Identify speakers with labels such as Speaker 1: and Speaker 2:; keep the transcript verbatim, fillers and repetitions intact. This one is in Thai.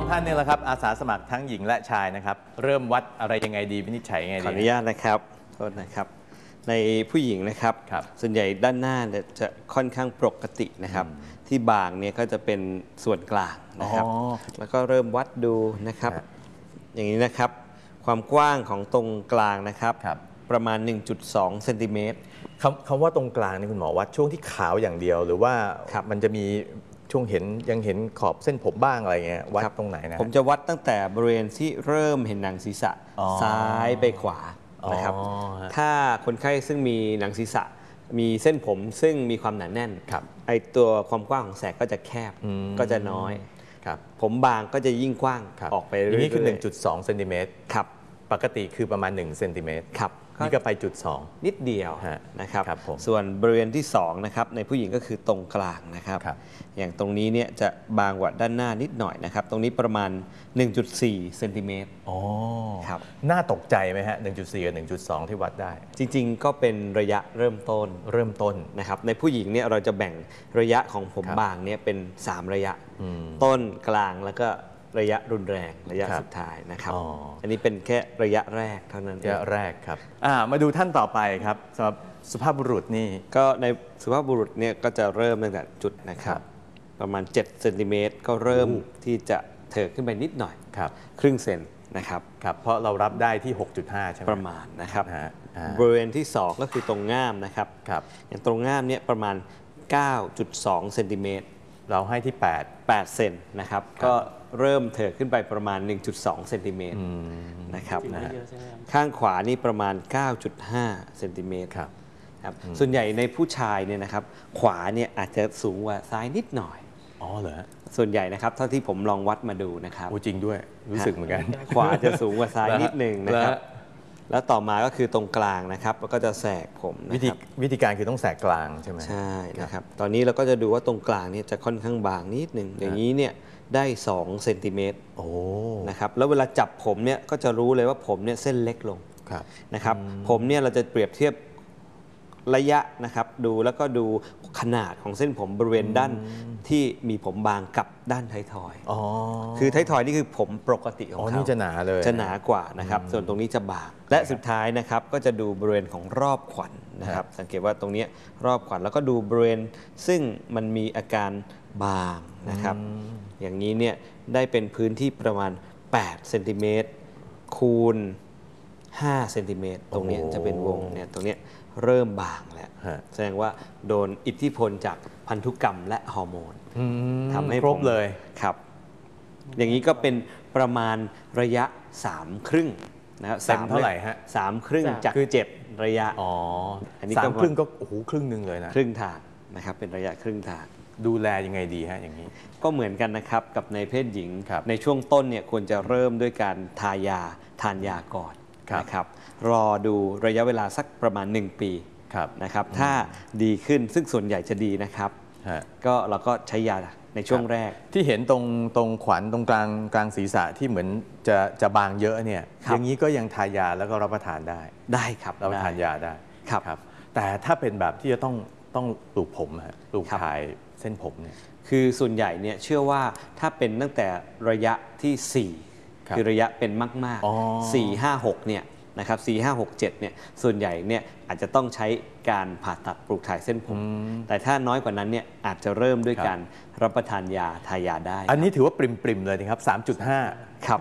Speaker 1: ท่านเนี่ยแหละครับอาสาสมัครทั้งหญิงและชายนะครับเริ่มวัดอะไรยังไงดีวินิจฉัยยังไงดี
Speaker 2: ขออนุญาตนะครับโทษนะครับในผู้หญิงนะครับส่วนใหญ่ด้านหน้าเนี่ยจะค่อนข้างปกตินะครับที่บางเนี่ยก็จะเป็นส่วนกลางนะครับแล้วก็เริ่มวัดดูนะครับอย่างนี้นะครับความกว้างของตรงกลางนะครับประมาณ หนึ่งจุดสอง เซนติเมตร
Speaker 1: คำคำว่าตรงกลางนี่คุณหมอวัดช่วงที่ขาวอย่างเดียวหรือว่ามันจะมีช่วงเห็นยังเห็นขอบเส้นผมบ้างอะไรเงี้ยวัดตรงไหนนะ
Speaker 2: ผมจะวัดตั้งแต่บริเวณที่เริ่มเห็นหนังศีรษะซ้ายไปขวานะครับถ้าคนไข้ซึ่งมีหนังศีรษะมีเส้นผมซึ่งมีความหนาแน่นไอตัวความกว้างของแสกก็จะแคบก็จะน้อยผมบางก็จะยิ่งกว้างออกไปเรื่อยๆ
Speaker 1: นี่คือ หนึ่งจุดสอง เซนติเมตร
Speaker 2: ครับ
Speaker 1: ปกติคือประมาณหนึ่งเซนติเมตร
Speaker 2: ครับ
Speaker 1: นี่ก็ไปจุดสอง
Speaker 2: นิดเดียวนะครับ
Speaker 1: รบ
Speaker 2: ส่วนบริเวณที่สองนะครับในผู้หญิงก็คือตรงกลางนะครับ
Speaker 1: รบ
Speaker 2: อย่างตรงนี้เนี่ยจะบางกว่าด้านหน้านิดหน่อยนะครับตรงนี้ประมาณ หนึ่งจุดสี่ เซนติเมตร
Speaker 1: อ๋อ
Speaker 2: ครับ
Speaker 1: น่าตกใจไหมฮะ หนึ่งจุดสี่ กับ หนึ่งจุดสอง ที่วัดได้
Speaker 2: จริงๆก็เป็นระยะเริ่มต้น
Speaker 1: เริ่มต้น
Speaker 2: นะครับในผู้หญิงเนี่ยเราจะแบ่งระยะของผมบางเนี่ยเป็นสามระยะต้นกลางแล้วก็ระยะรุนแรงระยะสุดท้ายนะครับ อ, อันนี้เป็นแค่ระยะแรกเท่านั้น
Speaker 1: ระยะแรกครับมาดูท่านต่อไปครับสำหรับสุภาพบุรุษนี่
Speaker 2: ก็ในสุภาพบุรุษเนี่ยก็จะเริ่มตั้งแต่จุดนะครับประมาณเจ็ดเซนติเมตรก็เริ่มที่จะเถิดขึ้นไปนิดหน่อย
Speaker 1: ครับ
Speaker 2: ครึ่งเซนนะครับ
Speaker 1: ครับเพราะเรารับได้ที่ หกจุดห้า ใช่ไหม
Speaker 2: ประมาณนะครับบริเวณที่สองก็คือตรงง่ามนะครับ
Speaker 1: ครับ
Speaker 2: อย่างตรงง่ามเนี่ยประมาณ เก้าจุดสอง เซนติเมตร
Speaker 1: เราให้ที่แปด
Speaker 2: แปดเซนนะครับก็เริ่มเถิดขึ้นไปประมาณ หนึ่งจุดสอง เซนติเมตรนะครับนะข้างขวานี่ประมาณ เก้าจุดห้า เซนติเมตรครับส่วนใหญ่ในผู้ชายเนี่ยนะครับขวาเนี่ยอาจจะสูงกว่าซ้ายนิดหน่อย
Speaker 1: อ๋อเหรอ
Speaker 2: ส่วนใหญ่นะครับเท่าที่ผมลองวัดมาดูนะครับ
Speaker 1: โอ้จริงด้วยรู้สึกเหมือนกัน
Speaker 2: ขวาจะสูงกว่าซ้ายนิดหนึ่งนะครับแล้วต่อมาก็คือตรงกลางนะครับแล้วก็จะแสกผม
Speaker 1: วิธีวิธีการคือต้องแสกกลางใช่ไหม
Speaker 2: ใช่นะครับตอนนี้เราก็จะดูว่าตรงกลางนี่จะค่อนข้างบางนิดหนึ่งอย่างนี้เนี่ยได้สองเซนติเมตร
Speaker 1: โอ้
Speaker 2: นะครับแล้วเวลาจับผมเนี่ยก็จะรู้เลยว่าผมเนี่ยเส้นเล็กลงนะครับผมเนี่ยเราจะเปรียบเทียบระยะนะครับดูแล้วก็ดูขนาดของเส้นผมบริเวณด้านที่มีผมบางกับด้านท้ายทอย
Speaker 1: อ๋อ
Speaker 2: คือท้ายทอยนี่คือผมปกติของเขา
Speaker 1: นี่จะหนาเลย
Speaker 2: จะหนากว่านะครับส่วนตรงนี้จะบางและสุดท้ายนะครับก็จะดูบริเวณของรอบขวัญ น, นะครับสังเกตว่าตรงนี้รอบขวัญแล้วก็ดูบริเวณซึ่งมันมีอาการบางนะครับอย่างนี้เนี่ยได้เป็นพื้นที่ประมาณแปดเซนติเมตรคูณห้าเซนติเมตรตรงนี้จะเป็นวงเนี่ยตรงนี้เริ่มบางแล้วแสดงว่าโดนอิทธิพลจากพันธุกรรมและฮอร์โมนทำให้
Speaker 1: ครบเลย
Speaker 2: ครับอย่างนี้ก็เป็นประมาณระยะสามครึ่งนะครับ
Speaker 1: สามเท่าไหร่ฮะ
Speaker 2: สามครึ่งจากเจ็ดระยะ
Speaker 1: อ๋ออันนี้สามครึ่งก็โอ้โหครึ่งหนึ่งเลยนะ
Speaker 2: ครึ่งทางนะครับเป็นระยะครึ่งทาง
Speaker 1: ดูแลยังไงดีฮะอย่างนี้
Speaker 2: ก็เหมือนกันนะครับกับในเพศหญิงในช่วงต้นเนี่ยควรจะเริ่มด้วยการทายาทานยาก่อนนะครับรอดูระยะเวลาสักประมาณหนึ่งปีนะครับถ้าดีขึ้นซึ่งส่วนใหญ่จะดีนะครับก็เราก็ใช้ยาในช่วงแรก
Speaker 1: ที่เห็นตรงตรงขวัญตรงกลางกลางศีรษะที่เหมือนจะจะบางเยอะเนี่ยอย่างนี้ก็ยังทายาแล้วก็รับประทานได้
Speaker 2: ได้ครับ
Speaker 1: รับประทานยาได้
Speaker 2: ครับ
Speaker 1: ครับแต่ถ้าเป็นแบบที่จะต้องต้องปลูกผมฮะปลูกถ่ายเส้นผมเนี่ย
Speaker 2: คือส่วนใหญ่เนี่ยเชื่อว่าถ้าเป็นตั้งแต่ระยะที่สี่คือระยะเป็นมากๆสี่ ห้า หกเนี่ยนะครับสี่ ห้า หก เจ็ดเนี่ยส่วนใหญ่เนี่ยอาจจะต้องใช้การผ่าตัดปลูกถ่ายเส้นผมแต่ถ้าน้อยกว่านั้นเนี่ยอาจจะเริ่มด้วยการรับประทานยาทายาได้
Speaker 1: อันนี้ถือว่าปริมๆเลยนะครับ สามจุดห้า
Speaker 2: ครับ